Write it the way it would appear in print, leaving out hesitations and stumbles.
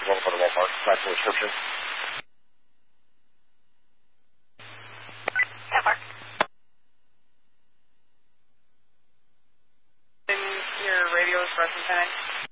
Going for the Walmart. Back to the description. Yeah, Mark. Your radio is pressing time.